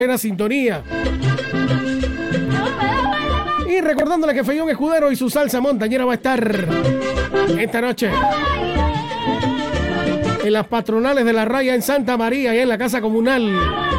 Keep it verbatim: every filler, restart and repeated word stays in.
Buena sintonía. Y recordándole que Feyón Escudero y su salsa montañera va a estar esta noche en las patronales de la Raya en Santa María y en la Casa Comunal.